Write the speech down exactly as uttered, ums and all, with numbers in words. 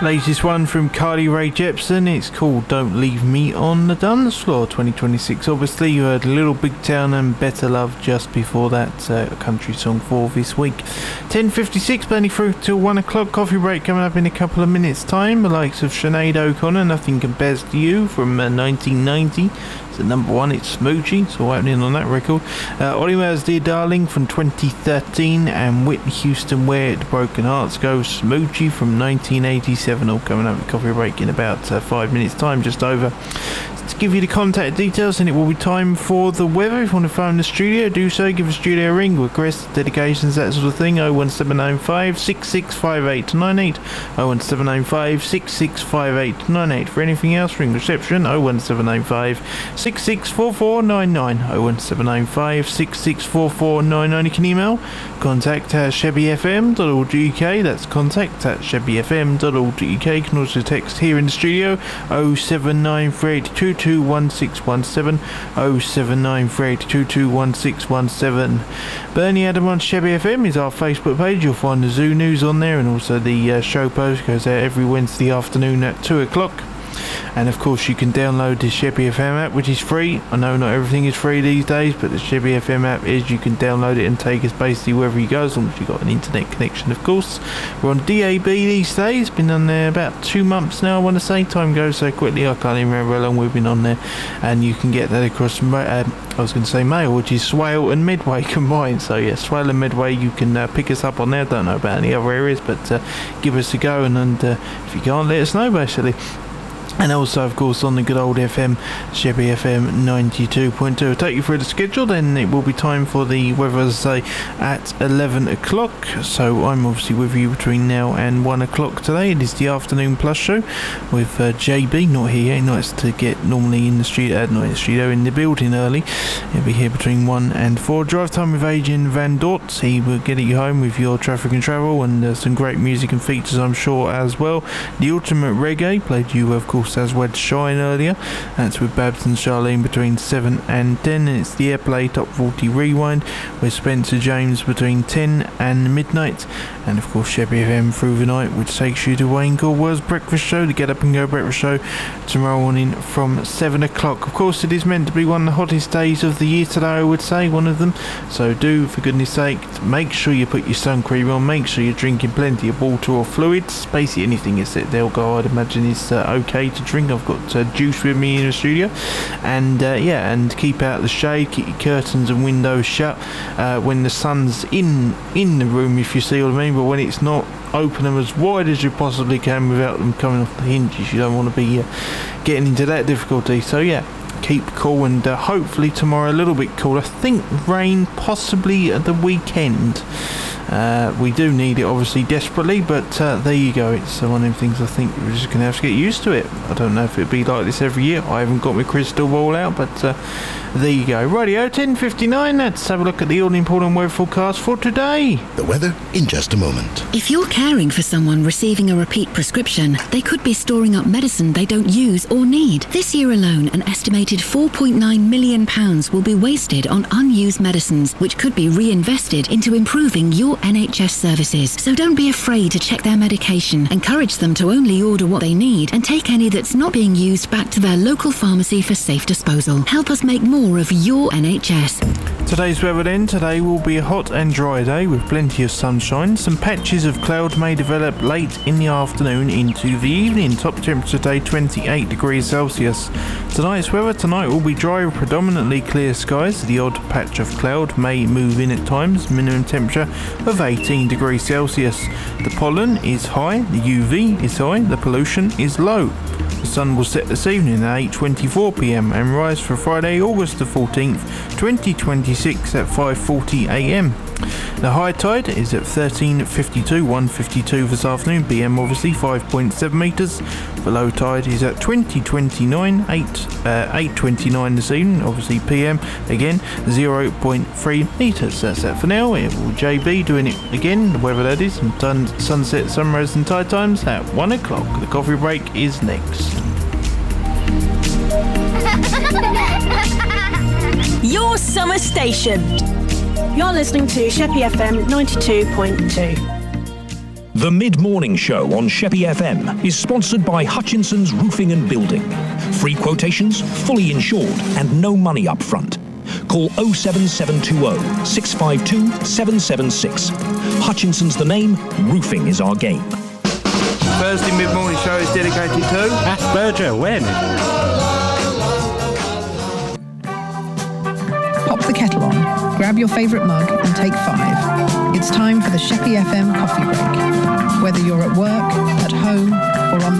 Latest one from Carly Rae Jepsen. It's called Don't Leave Me on the Dance Floor twenty twenty-six. Obviously, you heard Little Big Town and Better Love just before that. Uh, a country song for this week. ten fifty-six, burning through till one o'clock. Coffee break coming up in a couple of minutes' time. The likes of Sinead O'Connor, Nothing Compares to You from uh, nineteen ninety. It's the number one, it's Smoochie, so happening on that record. Uh, Ollie Murs, Dear Darling from twenty thirteen, and Whitney Houston, Where the Broken Hearts Go, Smoochie from nineteen eighty-seven, all coming up with coffee break in about uh, five minutes time, just over. To give you the contact details, and it will be time for the weather. If you want to phone the studio, do so. Give the studio a ring, requests, dedications, that sort of thing. oh one seven nine five, six six five eight nine eight. oh one seven nine five, six six five eight nine eight. For anything else, ring reception oh one seven nine five, six six four four nine nine. oh one seven nine five, six six four four nine nine. You can email contact at chevy f m dot org dot u k. That's contact at chevy f m dot org dot u k. You can also text here in the studio oh seven nine three eight two two one six one seven, oh seven nine three eight two two one six one seven. Bernie Adam on Chevy F M is our Facebook page. You'll find the Zoo News on there, and also the uh, show post goes out every Wednesday afternoon at two o'clock. And of course you can download the Chevy F M app, which is free. I know not everything is free these days, but the Chevy F M app is. You can download it and take us basically wherever you go, as long as you've got an internet connection, of course. We're on D A B these days. Been on there about two months now, I want to say. Time goes so quickly, I can't even remember how long we've been on there. And you can get that across, uh, I was going to say Mail, which is Swale and Medway combined. So yeah, Swale and Medway, you can uh, pick us up on there. Don't know about any other areas, but uh, give us a go, and, and uh, if you can't, let us know basically. And also, of course, on the good old F M, Chevy F M ninety-two point two. I'll take you through the schedule, then it will be time for the weather, as I say, at eleven o'clock. So I'm obviously with you between now and one o'clock today. It is the Afternoon Plus show with uh, J B, not here. Nice to get normally in the studio, uh, not in the studio, in the building early. He'll be here between one and four. Drive time with Adrian Van Dort. He will get you home with your traffic and travel, and uh, some great music and features, I'm sure, as well. The Ultimate Reggae played you, of course, as Wed Shine earlier. That's with Babs and Charlene between seven and ten, and it's the Airplay Top forty Rewind with Spencer James between ten and midnight, and of course Chevy F M through the night, which takes you to Wayne Caldwell's Breakfast Show, the Get Up and Go Breakfast Show, tomorrow morning from seven o'clock. Of course, it is meant to be one of the hottest days of the year today, I would say, one of them, so do, for goodness sake, make sure you put your sun cream on, make sure you're drinking plenty of water or fluids. Basically anything is that they'll go, I'd imagine, is uh, okay to drink. I've got uh, juice with me in the studio, and uh, yeah, and keep out the shade, keep your curtains and windows shut uh, when the sun's in in the room, if you see what I mean, but when it's not, open them as wide as you possibly can without them coming off the hinges. You don't want to be uh, getting into that difficulty. So yeah, keep cool, and uh, hopefully tomorrow a little bit cool. I think rain possibly at the weekend. Uh, we do need it, obviously, desperately, but uh, there you go. It's uh, one of them things I think we're just going to have to get used to it. I don't know if it'll be like this every year. I haven't got my crystal ball out, but uh, there you go. Radio ten fifty-nine, let's have a look at the all-important weather forecast for today. The weather in just a moment. If you're caring for someone receiving a repeat prescription, they could be storing up medicine they don't use or need. This year alone, an estimated four point nine million pounds will be wasted on unused medicines, which could be reinvested into improving your N H S services. So don't be afraid to check their medication. Encourage them to only order what they need, and take any that's not being used back to their local pharmacy for safe disposal. Help us make more of your N H S. Today's weather then. Today will be a hot and dry day with plenty of sunshine. Some patches of cloud may develop late in the afternoon into the evening. Top temperature today twenty-eight degrees Celsius. Tonight's weather. Tonight will be dry with predominantly clear skies. The odd patch of cloud may move in at times. Minimum temperature of eighteen degrees Celsius. The pollen is high, the U V is high, the pollution is low. The sun will set this evening at eight twenty-four p m and rise for Friday, August the fourteenth, twenty twenty-six at five forty a m. The high tide is at thirteen fifty-two, one fifty-two this afternoon, P M obviously five point seven metres. The low tide is at twenty twenty-nine, eight twenty-nine this evening, obviously P M again zero point three metres. That's that for now. It will J B doing it again, the weather that is, and done sunset, sunrise and tide times at one o'clock. The coffee break is next. Your summer station. You're listening to Sheppey F M ninety-two point two. The Mid-Morning Show on Sheppey F M is sponsored by Hutchinson's Roofing and Building. Free quotations, fully insured, and no money up front. Call oh seven seven two oh, six five two, seven seven six. Hutchinson's the name, roofing is our game. Thursday Mid-Morning Show is dedicated to Asperger awareness. Pop the kettle on, grab your favourite mug and take five. It's time for the Sheppey F M coffee break. Whether you're at work, at home or on the